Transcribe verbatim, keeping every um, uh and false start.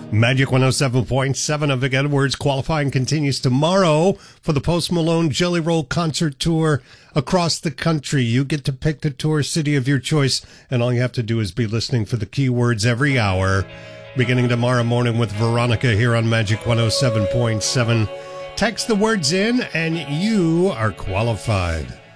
Magic one oh seven point seven of Vic Edwards. Qualifying continues tomorrow for the Post Malone Jelly Roll concert tour across the country. You get to pick the tour city of your choice, and all you have to do is be listening for the keywords every hour. Beginning tomorrow morning with Veronica here on Magic one oh seven point seven. Text the words in, and you are qualified.